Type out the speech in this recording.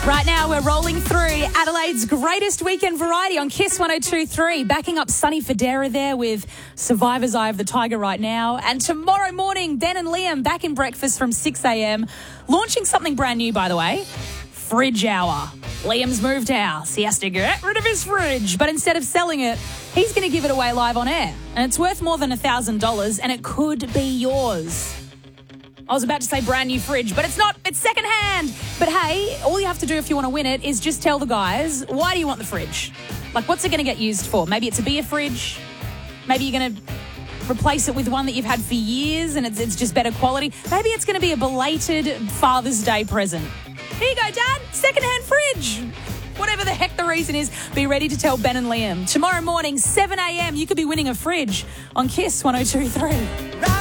Right now, we're rolling through Adelaide's greatest weekend variety on Kiss 102.3. Backing up Sunny Federa there with Survivor's Eye of the Tiger right now. And tomorrow morning, Ben and Liam back in breakfast from 6 a.m. Launching something brand new, by the way. Fridge Hour. Liam's moved house. He has to get rid of his fridge. But instead of selling it, he's going to give it away live on air. And it's worth more than $1,000 and it could be yours. I was about to say brand new fridge, but it's not. It's secondhand. But hey, all you have to do if you want to win it is just tell the guys, why do you want the fridge? Like, what's it going to get used for? Maybe it's a beer fridge. Maybe you're going to replace it with one that you've had for years and it's just better quality. Maybe it's going to be a belated Father's Day present. Here you go, Dad. Secondhand fridge. Whatever the heck the reason is, be ready to tell Ben and Liam. Tomorrow morning, 7 a.m, you could be winning a fridge on Kiss 102.3.